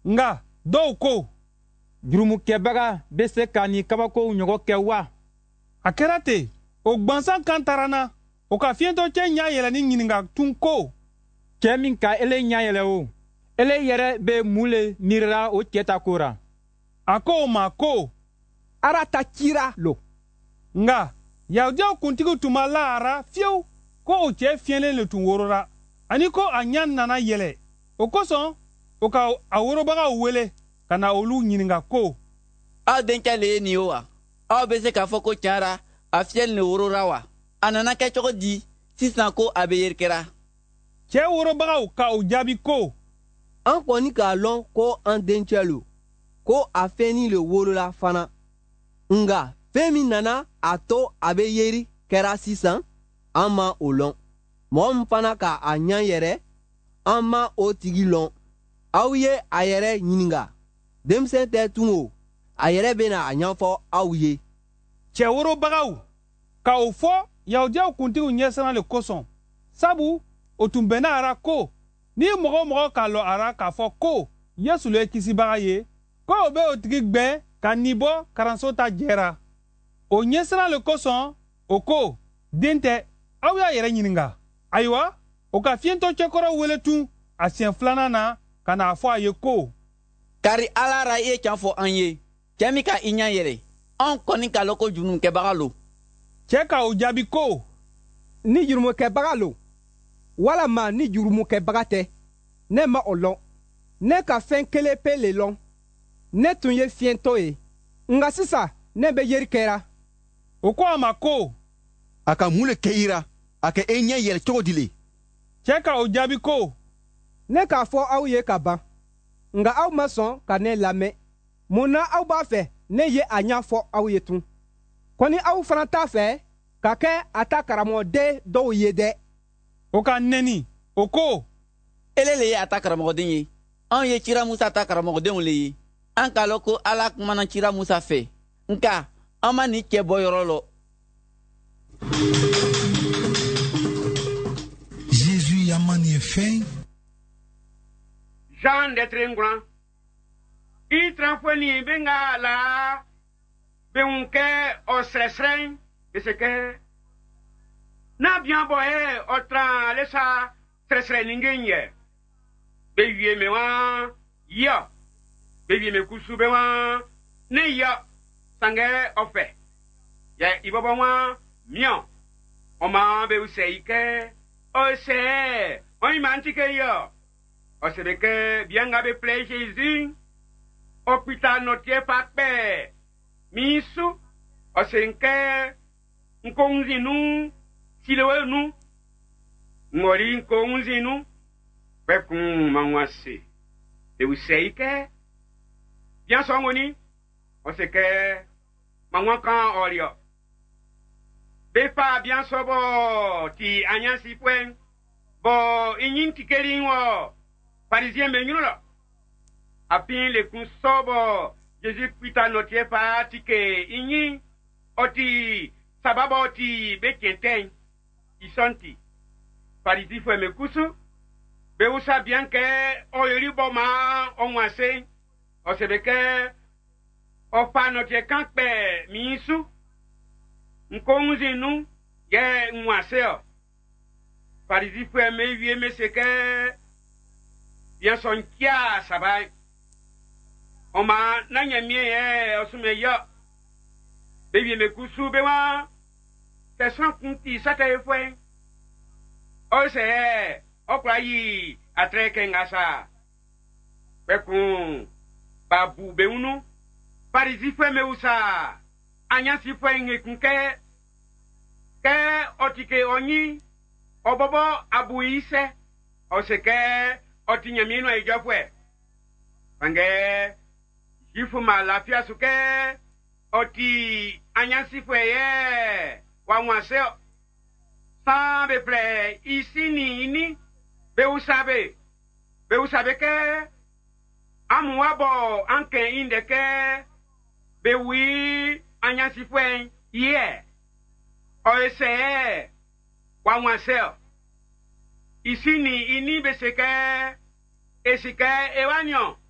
nga dɔw ko jurumukɛbaga be se ka nin kabakow ɲɔgɔn kɛ wa? a kɛra ten o gwansan kan taranna o ka fiɲɛtɔcɛ ɲa yɛlɛni ɲininga tun ko cɛ min ka ele ɲa yɛlɛ o ele yɛrɛ be mun le miirira o cɛ ta ko ra? a ko o ma ko ara ta cira lo. nga yahudiyaw kuntigiw tun ma lahara fiyewu ko o cɛ fiɲɛlen le tun worora ani ko a ɲa nana yɛlɛ o kosɔn o ka a worobagaw wele ka na olu ɲininga ko aw denkɛ le ye nin ye wa? aw be se k'a fɔ ko tiɲɛra a fiyɛli le worora wa? a nana kɛ cogo di sisan ko a be yerikɛra? cɛ worobagaw ka o jaabi ko an kɔni k'a lɔn ko an dencɛ lo ko a fɛnnin le wolola fana nga fɛn min nana a to a be yeri kɛra sisan an ma o lɔn mɔgɔ min fana ka a ɲa yɛrɛ an ma o tigi lɔn. aw ye a yɛrɛ ɲininga denmisɛn tɛ tun o a yɛrɛ bena a ɲɛfɔ aw ye. cɛ worobagaw ka o fɔ yahudiyaw kuntigiw ɲɛsiran le kosɔn sabu o tun bɛnna a ra ko ni mɔgɔ o mɔgɔ k'a lɔ a ra k'a fɔ ko yesu le ye kisibaga ye ko o be o tigi gwɛn ka nin bɔ karanso ta jɛra. o ɲɛsiran le kosɔn o ko den tɛ aw y'a yɛrɛ ɲininga ayiwa o ka fiɲɛtɔcɛkɔrɔ wele tun a siɲɛ filanan na ka n'a fɔ a ye ko kari ala ra i ye can fɔ an ye cɛ min ka i ɲa yɛrɛ an kɔni k'a lɔn ko jurumukɛbaga lo. cɛ ka o jaabi ko ni jurumukɛbaga lo walama ni jurumukɛbaga tɛ ne ma o lɔn. ne ka fɛn kelen pe le lɔn ne tun ye fiɲɛtɔ ye nga sisan ne be yeri kɛra. o ko a ma ko a ka mun le kɛ i ra a ka e ɲɛ yɛlɛ cogo di le? cɛ ka o jaabi ko ne k'a fɔ aw ye ka ban nga aw ma sɔn ka ne lamɛn. mun na aw b'a fɛ ne ye a ɲa fɔ aw ye tun? kɔni aw fana t'a fɛ ka kɛ a ta karamɔgɔden dɔw ye dɛ. o ka nɛni o ko ele le ye a ta karamɔgɔden ye anw ye cira musa ta karamɔgɔdenw le ye an k'a lɔn ko ala kumana cira musa fɛ nka an ma nin cɛ bɔ yɔrɔ lɔ. Jésus y'a manié fin. Jean de Tringran. I transfoni benga la benke o sresren eseke na bien boye o tran lesa sresren ngenye be wie me wa ya be wie me kusu be wa ne ya sange ofe ya ibobo wa mion o ma be useike o se o imantike yo o se be ke bien ga be play Jésus hôpital notie pas pe misu o se nke nkonzinu silewe nu mori nkonzinu pe kun manwase e useike bien so ngoni o se ke manwa kan orio be pa bien so bo ti anyansi pwen bo inyin tikeri wo parisien menyulo apin le kun sobo Jésus pita notie pa tike inyi oti sababa oti bekenten isonti parisi fue me kusu be usa bien que oyori boma onwase o se be que o pa notie kanpe misu nkonzinu ye nwase o parisi fue me wie me se que bien son kia sabai oma nanya mie osume yo bebi me kusu be wa te son kunti sata efwe o se okra yi atreke ngasa bekun babu be unu parisi fwe me usa anya si fwe nge kunke ke otike onyi obobo abu ise o se ke otinya mienu ejofwe pange Ifu ma lafia suke oti anyansi fweye wa mwaseo sa be ple isi ni ini be usabe ke amu wabo anke inde ke be wi anyansi fwe ye o ese wa mwaseo isi ni ini be seke esike ewanyo